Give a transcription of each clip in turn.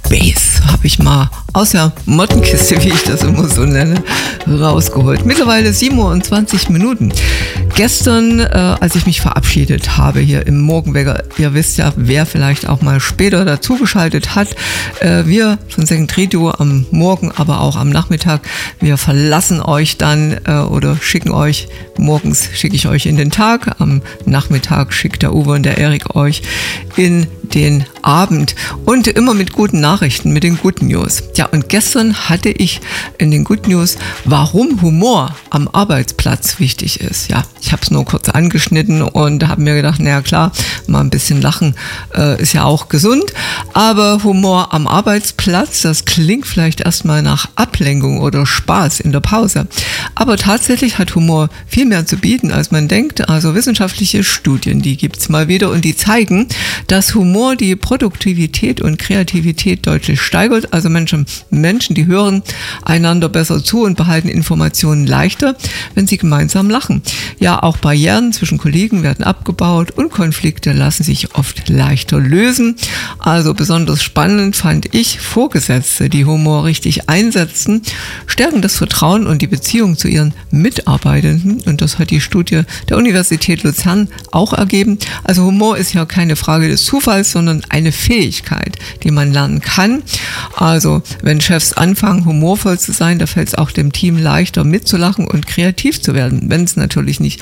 Bass habe ich mal aus der Mottenkiste, wie ich das immer so nenne, rausgeholt. Mittlerweile 27 Minuten. Gestern, als ich mich verabschiedet habe hier im Morgenwecker, ihr wisst ja, wer vielleicht auch mal später dazugeschaltet hat, wir von Second Radio am Morgen, aber auch am Nachmittag, wir verlassen euch dann oder schicken euch, morgens schicke ich euch in den Tag, am Nachmittag schickt der Uwe und der Erik euch in den Abend und immer mit guten Nachrichten, mit den Good News. Ja, und gestern hatte ich in den Good News, warum Humor am Arbeitsplatz wichtig ist. Ja, ich habe es nur kurz angeschnitten und habe mir gedacht, naja klar, mal ein bisschen lachen ist ja auch gesund, aber Humor am Arbeitsplatz, das klingt vielleicht erstmal nach Ablenkung oder Spaß in der Pause. Aber tatsächlich hat Humor viel mehr zu bieten, als man denkt. Also wissenschaftliche Studien, die gibt's mal wieder und die zeigen, dass Humor die Produktivität und Kreativität deutlich steigert. Also Menschen, die hören einander besser zu und behalten Informationen leichter, wenn sie gemeinsam lachen. Ja, auch Barrieren zwischen Kollegen werden abgebaut und Konflikte lassen sich oft leichter lösen. Also besonders spannend fand ich Vorgesetzte, die Humor richtig einsetzen, stärken das Vertrauen und die Beziehung zu ihren Mitarbeitenden. Und das hat die Studie der Universität Luzern auch ergeben. Also Humor ist ja keine Frage des Zufalls, sondern eine Fähigkeit, die man lernen kann. Also wenn Chefs anfangen, humorvoll zu sein, da fällt es auch dem Team leichter mitzulachen und kreativ zu werden. Wenn es natürlich nicht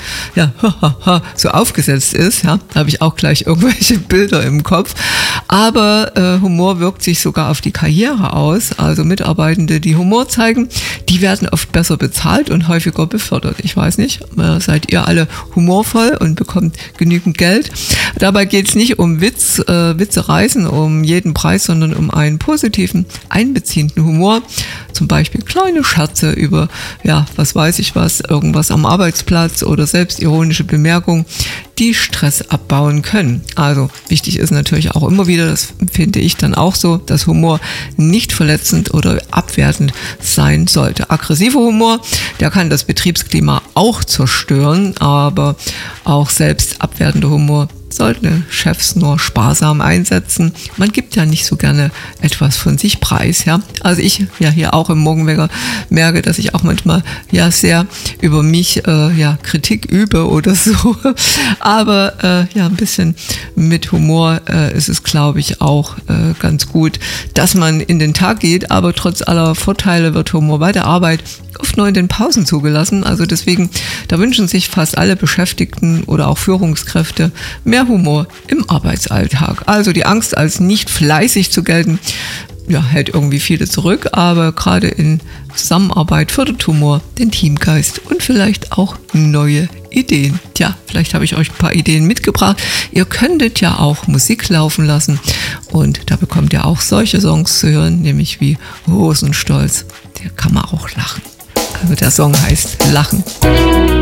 so aufgesetzt ist, ja, da habe ich auch gleich irgendwelche Bilder im Kopf. Aber Humor wirkt sich sogar auf die Karriere aus. Also Mitarbeitende, die Humor zeigen, die werden oft besser bezahlt und häufiger befördert. Ich weiß nicht, seid ihr alle humorvoll und bekommt genügend Geld? Dabei geht es nicht um Witze reißen um jeden Preis, sondern um einen positiven, einbeziehenden Humor. Zum Beispiel kleine Scherze über, ja, was weiß ich was, irgendwas am Arbeitsplatz oder selbstironische Bemerkungen, die Stress abbauen können. Also wichtig ist natürlich auch immer wieder, das finde ich dann auch so, dass Humor nicht verletzend oder abwertend sein sollte. Aggressiver Humor, der kann das Betriebsklima auch zerstören, aber auch selbst abwertender Humor sollten Chefs nur sparsam einsetzen. Man gibt ja nicht so gerne etwas von sich preis, ja. Also ich ja hier auch im Morgenwecker merke, dass ich auch manchmal ja sehr über mich Kritik übe oder so. Aber ein bisschen mit Humor ist es, glaube ich, auch ganz gut, dass man in den Tag geht. Aber trotz aller Vorteile wird Humor bei der Arbeit oft nur in den Pausen zugelassen. Also deswegen, da wünschen sich fast alle Beschäftigten oder auch Führungskräfte mehr Humor im Arbeitsalltag. Also die Angst, als nicht fleißig zu gelten, ja, hält irgendwie viele zurück, aber gerade in Zusammenarbeit fördert Humor den Teamgeist und vielleicht auch neue Ideen. Tja, vielleicht habe ich euch ein paar Ideen mitgebracht. Ihr könntet ja auch Musik laufen lassen und da bekommt ihr auch solche Songs zu hören, nämlich wie Hosenstolz. Der kann man auch lachen. Also der Song heißt Lachen.